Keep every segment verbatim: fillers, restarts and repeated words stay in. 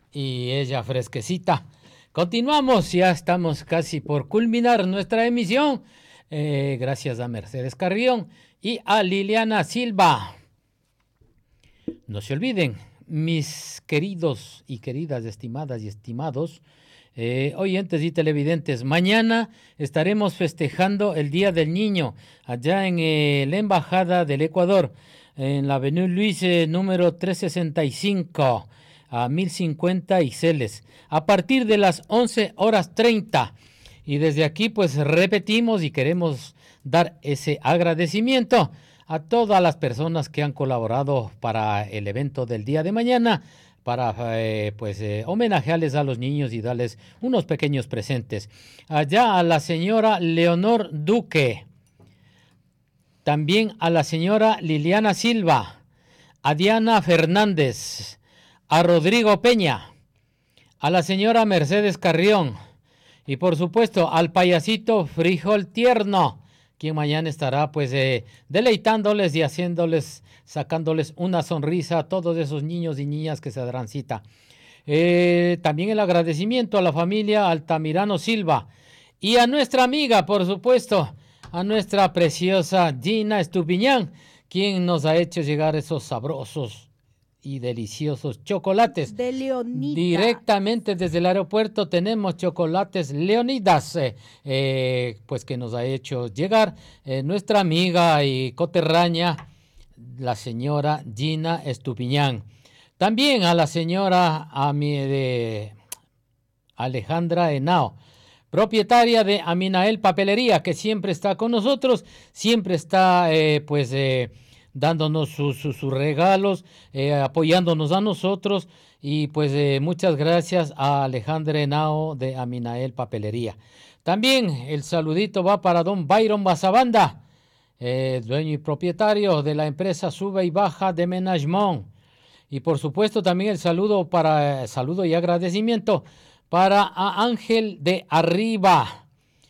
y ella fresquecita. Continuamos, ya estamos casi por culminar nuestra emisión. Eh, gracias a Mercedes Carrión y a Liliana Silva. No se olviden, mis queridos y queridas, estimadas y estimados eh, oyentes y televidentes, mañana estaremos festejando el Día del Niño allá en eh, la Embajada del Ecuador, en la Avenida Luis eh, número trescientos sesenta y cinco a mil cincuenta y Celes, a partir de las once horas treinta. Y desde aquí pues repetimos y queremos dar ese agradecimiento a todas las personas que han colaborado para el evento del día de mañana, para eh, pues eh, homenajearles a los niños y darles unos pequeños presentes. Allá a la señora Leonor Duque, también a la señora Liliana Silva, a Diana Fernández, a Rodrigo Peña, a la señora Mercedes Carrión y por supuesto al payasito Frijol Tierno, quien mañana estará pues eh, deleitándoles y haciéndoles, sacándoles una sonrisa a todos esos niños y niñas que se darán cita. Eh, también el agradecimiento a la familia Altamirano Silva y a nuestra amiga, por supuesto, a nuestra preciosa Gina Estupiñán, quien nos ha hecho llegar esos sabrosos y deliciosos chocolates. De Leonidas. Directamente desde el aeropuerto tenemos chocolates Leonidas, eh, eh, pues que nos ha hecho llegar eh, nuestra amiga y coterraña, la señora Gina Estupiñán. También a la señora a mi, de Alejandra Henao, propietaria de Aminael Papelería, que siempre está con nosotros, siempre está eh, pues eh, dándonos sus, sus, sus regalos, eh, apoyándonos a nosotros y pues eh, muchas gracias a Alejandra Henao de Aminael Papelería. También el saludito va para don Byron Bazabanda, eh, dueño y propietario de la empresa Sube y Baja de Menagement. Y por supuesto también el saludo para eh, saludo y agradecimiento para a Ángel de Arriba.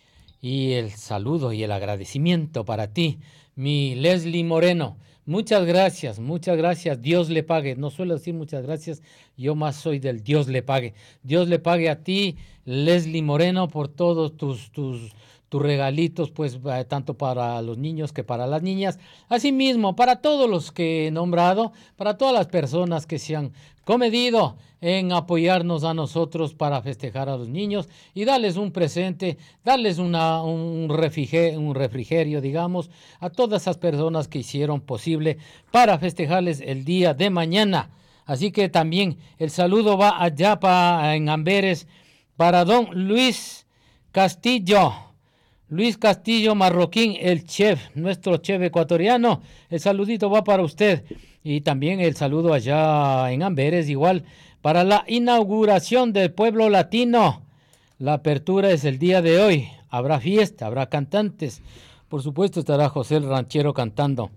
Y el saludo y el agradecimiento para ti, mi Leslie Moreno. Muchas gracias, muchas gracias. Dios le pague. No suelo decir muchas gracias, yo más soy del Dios le pague. Dios le pague a ti, Leslie Moreno, por todos tus, tus, tus regalitos, pues eh, tanto para los niños que para las niñas. Asimismo, para todos los que he nombrado, para todas las personas que se han comedido en apoyarnos a nosotros para festejar a los niños y darles un presente, darles una, un, refrigerio, un refrigerio, digamos, a todas esas personas que hicieron posible para festejarles el día de mañana. Así que también el saludo va allá pa, en Amberes para don Luis Castillo. Luis Castillo Marroquín, el chef, nuestro chef ecuatoriano. El saludito va para usted. Y también el saludo allá en Amberes, igual, para la inauguración del Pueblo Latino. La apertura es el día de hoy. Habrá fiesta, habrá cantantes. Por supuesto estará José el Ranchero cantando.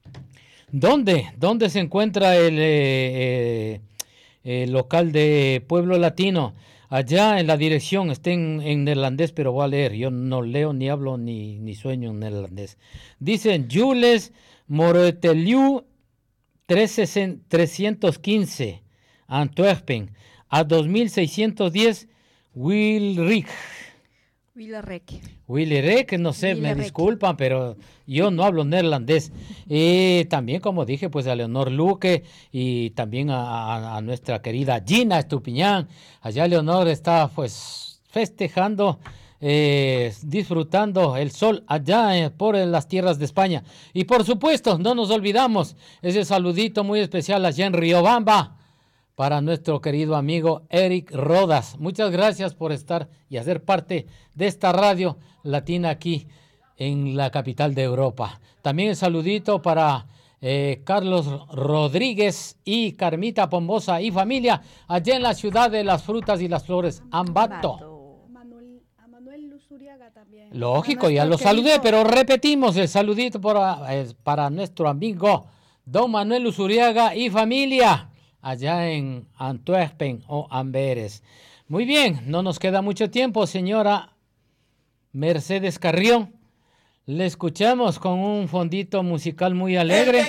¿Dónde? ¿Dónde se encuentra el, eh, eh, el local de Pueblo Latino? Allá en la dirección, está en, en neerlandés, pero voy a leer. Yo no leo, ni hablo, ni, ni sueño en neerlandés. Dicen Jules Moreteliu trescientos quince, Antwerpen, a dos mil seiscientos diez, Wilrijk. Wilrijk. Wilrijk, no sé, Wilrijk. me disculpan, pero yo no hablo neerlandés. Y también, como dije, pues a Leonor Luque y también a, a, a nuestra querida Gina Estupiñán. Allá Leonor está pues festejando, eh, disfrutando el sol allá eh, por las tierras de España. Y por supuesto, no nos olvidamos ese saludito muy especial allá en Riobamba para nuestro querido amigo Eric Rodas. Muchas gracias por estar y hacer parte de esta radio latina aquí en la capital de Europa. También el saludito para eh, Carlos Rodríguez y Carmita Pombosa y familia allá en la ciudad de las frutas y las flores, Ambato. También. Lógico, ya lo saludé, pero repetimos el saludito para, eh, para nuestro amigo don Manuel Usuriaga y familia allá en Antwerpen o Amberes. Muy bien, no nos queda mucho tiempo, señora Mercedes Carrión. Le escuchamos con un fondito musical muy alegre.